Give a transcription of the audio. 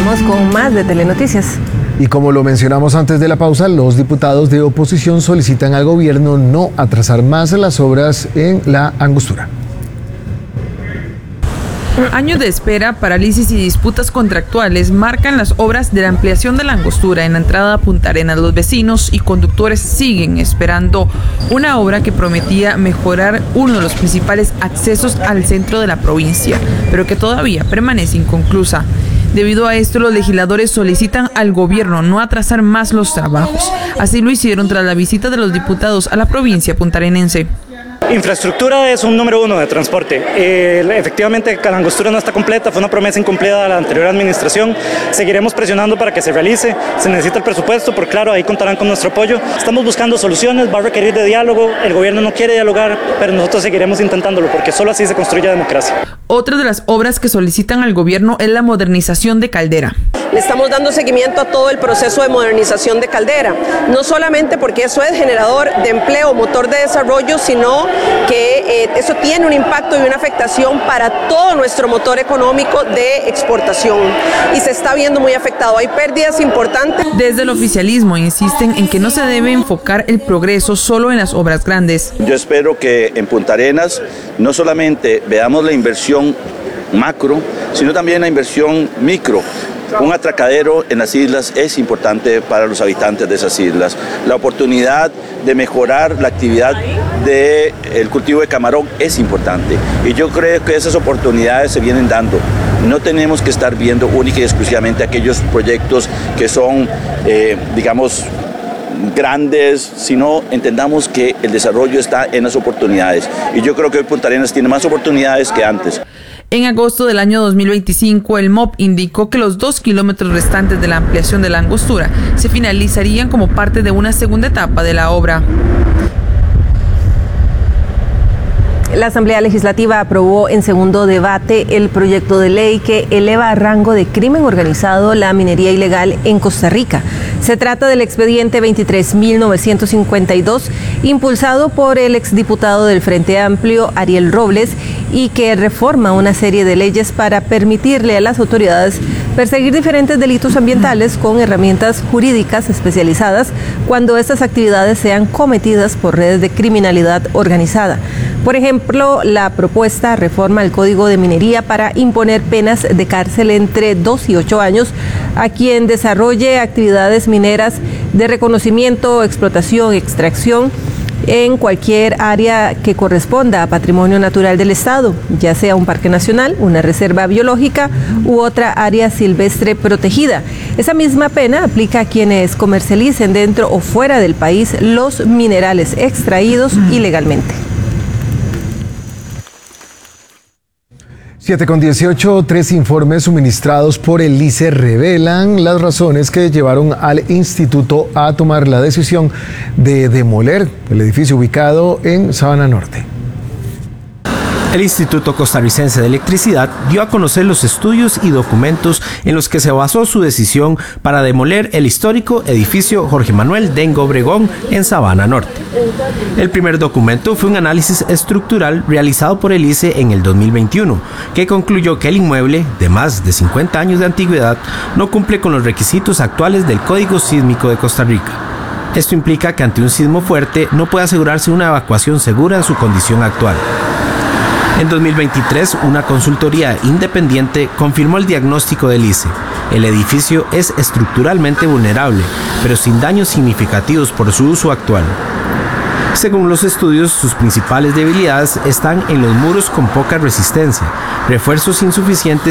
Regresamos con más de Telenoticias. Y como lo mencionamos antes de la pausa, los diputados de oposición solicitan al gobierno no atrasar más las obras en la Angostura. Años de espera, parálisis y disputas contractuales marcan las obras de la ampliación de la Angostura en la entrada a Punta Arenas. Los vecinos y conductores siguen esperando una obra que prometía mejorar uno de los principales accesos al centro de la provincia, pero que todavía permanece inconclusa. Debido a esto, los legisladores solicitan al gobierno no atrasar más los trabajos. Así lo hicieron tras la visita de los diputados a la provincia puntarenense. Infraestructura es un número uno de transporte. Efectivamente, la Angostura no está completa, fue una promesa incumplida de la anterior administración. Seguiremos presionando para que se realice. Se necesita el presupuesto, por claro, ahí contarán con nuestro apoyo. Estamos buscando soluciones, va a requerir de diálogo. El gobierno no quiere dialogar, pero nosotros seguiremos intentándolo, porque solo así se construye democracia. Otra de las obras que solicitan al gobierno es la modernización de Caldera. Le estamos dando seguimiento a todo el proceso de modernización de Caldera, no solamente porque eso es generador de empleo, motor de desarrollo, sino que eso tiene un impacto y una afectación para todo nuestro motor económico de exportación y se está viendo muy afectado. Hay pérdidas importantes. Desde el oficialismo insisten en que no se debe enfocar el progreso solo en las obras grandes. Yo espero que en Punta Arenas no solamente veamos la inversión macro, sino también la inversión micro. Un atracadero en las islas es importante para los habitantes de esas islas. La oportunidad de mejorar la actividad del cultivo de camarón es importante. Y yo creo que esas oportunidades se vienen dando. No tenemos que estar viendo única y exclusivamente aquellos proyectos que son, digamos, grandes, sino entendamos que el desarrollo está en las oportunidades. Y yo creo que hoy Punta Arenas tiene más oportunidades que antes. En agosto del año 2025, el MOP indicó que los 2 kilómetros restantes de la ampliación de la Angostura se finalizarían como parte de una segunda etapa de la obra. La Asamblea Legislativa aprobó en segundo debate el proyecto de ley que eleva a rango de crimen organizado la minería ilegal en Costa Rica. Se trata del expediente 23.952, impulsado por el exdiputado del Frente Amplio, Ariel Robles, y que reforma una serie de leyes para permitirle a las autoridades perseguir diferentes delitos ambientales con herramientas jurídicas especializadas cuando estas actividades sean cometidas por redes de criminalidad organizada. Por ejemplo, la propuesta reforma el Código de Minería para imponer penas de cárcel entre 2 y 8 años a quien desarrolle actividades mineras de reconocimiento, explotación, extracción en cualquier área que corresponda a patrimonio natural del Estado, ya sea un parque nacional, una reserva biológica u otra área silvestre protegida. Esa misma pena aplica a quienes comercialicen dentro o fuera del país los minerales extraídos ilegalmente. 7:18, 3 informes suministrados por el ICE revelan las razones que llevaron al instituto a tomar la decisión de demoler el edificio ubicado en Sabana Norte. El Instituto Costarricense de Electricidad dio a conocer los estudios y documentos en los que se basó su decisión para demoler el histórico edificio Jorge Manuel Dengo Obregón en Sabana Norte. El primer documento fue un análisis estructural realizado por el ICE en el 2021, que concluyó que el inmueble, de más de 50 años de antigüedad, no cumple con los requisitos actuales del Código Sísmico de Costa Rica. Esto implica que ante un sismo fuerte no puede asegurarse una evacuación segura en su condición actual. En 2023, una consultoría independiente confirmó el diagnóstico del ICE. El edificio es estructuralmente vulnerable, pero sin daños significativos por su uso actual. Según los estudios, sus principales debilidades están en los muros con poca resistencia, refuerzos insuficientes